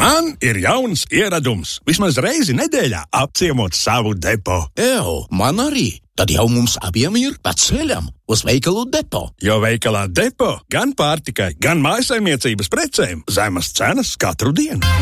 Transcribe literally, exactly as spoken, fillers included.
Man ir jauns ieradums. Vismaz reizi nedēļā apciemot savu depo. Ew, man arī. Tad jau mums abiem ir pa ceļam uz veikalu depo. Jo veikalā depo gan pārtikai, gan mājasaimniecības precēm zemas cenas katru dienu.